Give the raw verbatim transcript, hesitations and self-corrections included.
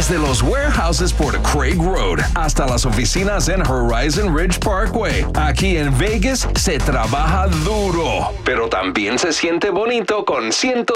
Desde los warehouses por Craig Road hasta las oficinas en Horizon Ridge Parkway. Aquí en Vegas se trabaja duro, pero también se siente bonito con ciento